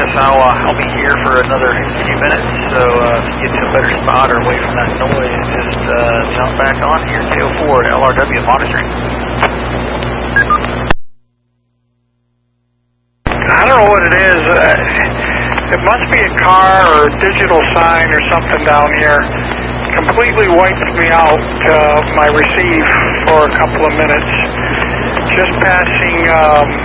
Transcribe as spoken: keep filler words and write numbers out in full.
guess I'll, uh, I'll be here for another few minutes, so uh, if you get to a better spot or away from that noise, just uh, jump back on here, two oh four L R W monitoring. I don't know what it is. Uh, it must be a car or a digital sign or something down here. Completely wiped me out, uh, my receive for a couple of minutes. Just passing... Um,